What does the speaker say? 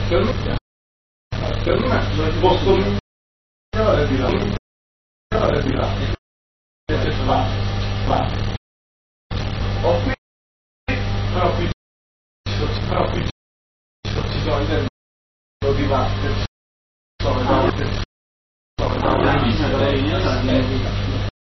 per me posso di là ho qui però qui ci sono i lo dibatte sono